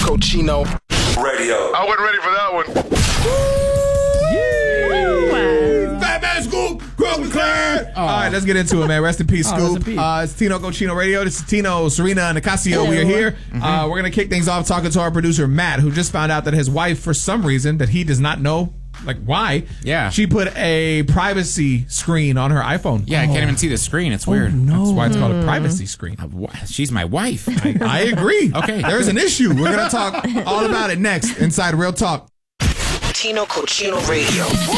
Cochino Radio. I wasn't ready for that one. Fat Man Scoop, Brooklyn Clan. All right, let's get into it, man. Rest in peace, Scoop. It's Tino Cochino Radio. This is Tino, Serena, and Nicasio. We are here. We're going to kick things off talking to our producer, Matt, who just found out that his wife, for some reason that he does not know, like why, she put a privacy screen on her iPhone. Yeah, I can't even see the screen. It's weird. That's why it's called a privacy screen. She's my wife. I agree. Okay. There's an issue. We're going to talk all about it next inside Real Talk. Tino Cochino Radio.